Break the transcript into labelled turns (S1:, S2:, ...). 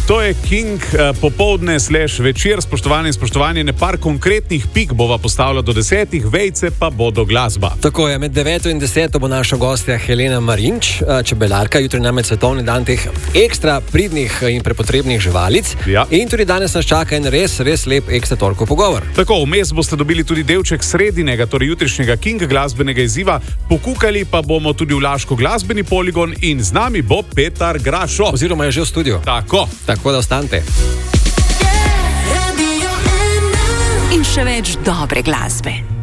S1: To je King popoldne / večer, spoštovani in spoštovani, ne par konkretnih pik bova postavila do 10, vejce pa bodo glasba.
S2: Tako je, med 9 in 10 bo naša gostja Helena Marinč, čebelarka, jutri namreč svetovni dan teh ekstra pridnih in prepotrebnih živalic.
S1: Ja.
S2: In tudi danes nas čaka en res lep ekstra torkov pogovor.
S1: Tako, vmes boste dobili tudi delček sredinega, torej jutrišnjega King glasbenega izziva, pokukali pa bomo tudi v Laško glasbeni poligon in z nami bo Petar Grašo.
S2: Oziroma je že v studiu.
S1: Tako
S2: da ostanite.
S3: In še več dobre glasbe.